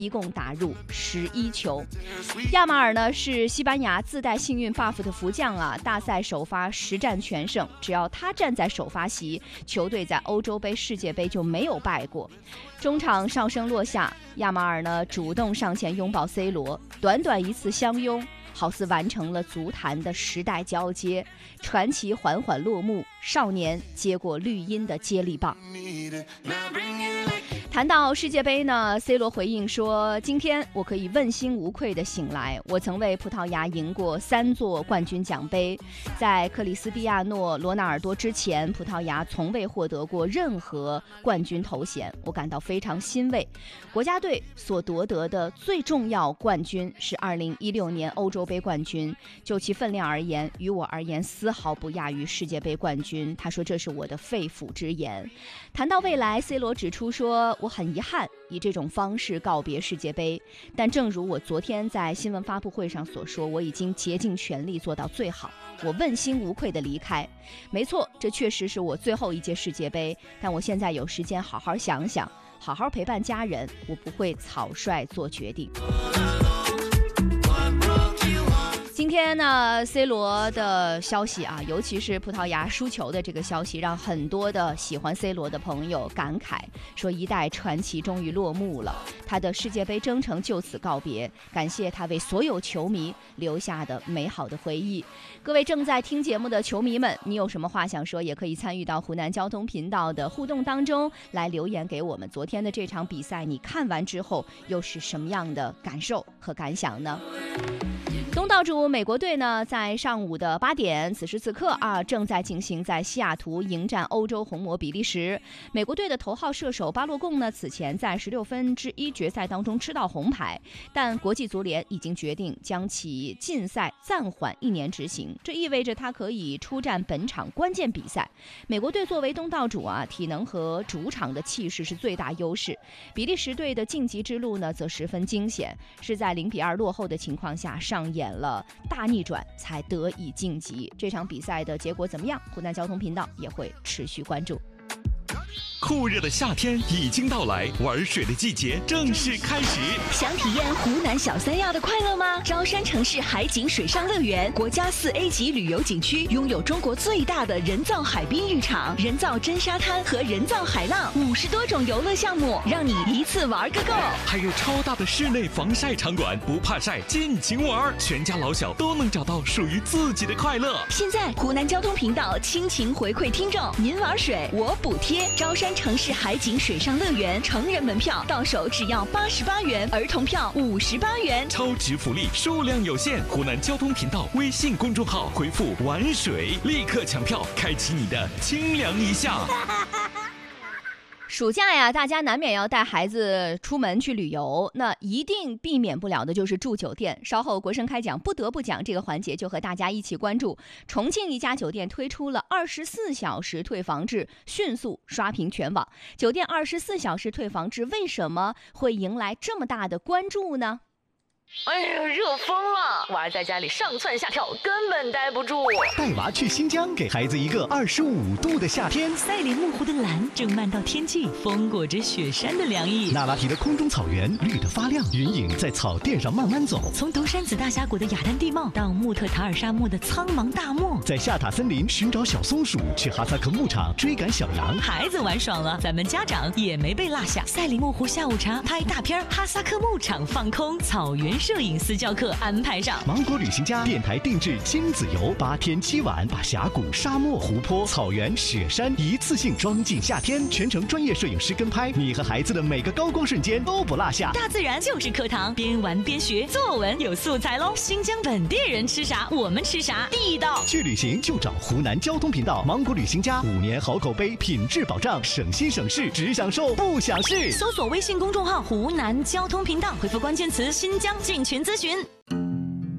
一共打入11球。亚马尔呢是西班牙自带幸运 buff 的福将啊，大赛首发10战全胜，只要他站在首发席，球队在欧洲杯、世界杯就没有败过。中场哨声落下，亚马尔呢主动上前拥抱 C 罗，短短一次相拥，好似完成了足坛的时代交接，传奇缓缓落幕，少年接过绿茵的接力棒。谈到世界杯呢 ，C 罗回应说：“今天我可以问心无愧地醒来，我曾为葡萄牙赢过3座冠军奖杯，在克里斯蒂亚诺·罗纳尔多之前，葡萄牙从未获得过任何冠军头衔，我感到非常欣慰。国家队所夺得的最重要冠军是2016年欧洲杯冠军，就其分量而言，于我而言丝毫不亚于世界杯冠军。”他说：“这是我的肺腑之言。”谈到未来 ，C 罗指出说：“我很遗憾以这种方式告别世界杯，但正如我昨天在新闻发布会上所说，我已经竭尽全力做到最好，我问心无愧地离开。没错，这确实是我最后一届世界杯，但我现在有时间好好想想，好好陪伴家人，我不会草率做决定。”今天呢 ，C 罗的消息啊，尤其是葡萄牙输球的这个消息，让很多的喜欢 C 罗的朋友感慨，说一代传奇终于落幕了，他的世界杯征程就此告别，感谢他为所有球迷留下的美好的回忆。各位正在听节目的球迷们，你有什么话想说，也可以参与到湖南交通频道的互动当中来留言给我们。昨天的这场比赛，你看完之后又是什么样的感受和感想呢？东道主美国队呢，在上午的8点，此时此刻啊，正在进行在西雅图迎战欧洲红魔比利时。美国队的头号射手巴洛贡呢，此前在1/16决赛当中吃到红牌，但国际足联已经决定将其禁赛暂缓1年执行，这意味着他可以出战本场关键比赛。美国队作为东道主啊，体能和主场的气势是最大优势。比利时队的晋级之路呢，则十分惊险，是在0-2落后的情况下上演了大逆转才得以晋级。这场比赛的结果怎么样？湖南交通频道也会持续关注。 酷热的夏天已经到来，玩水的季节正式开始。 想体验湖南小三亚的快乐吗？舟山城市海景水上乐园，国家4A 级旅游景区，拥有中国最大的人造海滨浴场、人造真沙滩和人造海浪，50多种游乐项目，让你一次玩个够。 还有超大的室内防晒场馆，不怕晒，尽情玩，全家老小都能找到属于自己的快乐。 现在湖南交通频道倾情回馈听众，您玩水我补贴。舟山城市海景水上乐园成人门票到手只要88元，儿童票58元， 超值福利，数量有限。湖南交通频道微信公众号回复“玩水”，立刻抢票，开启你的清凉一夏。 暑假呀，大家难免要带孩子出门去旅游，那一定避免不了的就是住酒店。稍后国声开讲不得不讲这个环节，就和大家一起关注重庆一家酒店推出了24小时退房制，迅速刷屏全网。酒店24小时退房制为什么会迎来这么大的关注呢？ 哎呀，热疯了！娃儿在家里上蹿下跳，根本待不住。 带娃去新疆，给孩子一个25度的夏天。 赛里木湖的蓝正漫到天际，风裹着雪山的凉意。 那拉提的空中草原绿得发亮，云影在草甸上慢慢走。 从独山子大峡谷的雅丹地貌到穆特塔尔沙漠的苍茫大漠， 在夏塔森林寻找小松鼠，去哈萨克牧场追赶小羊。 孩子玩爽了，咱们家长也没被落下。赛里木湖下午茶拍大片，哈萨克牧场放空，草原摄影私教课安排上。 芒果旅行家电台定制亲子游，8天7晚，把峡谷、沙漠、湖泊、草原、雪山一次性装进夏天，全程专业摄影师跟拍，你和孩子的每个高光瞬间都不落下。 大自然就是课堂，边玩边学，作文有素材喽。新疆本地人吃啥，我们吃啥，地道。 去旅行就找湖南交通频道，芒果旅行家5年好口碑，品质保障，省心省事，只享受不享事。 搜索微信公众号湖南交通频道，回复关键词新疆进群咨询。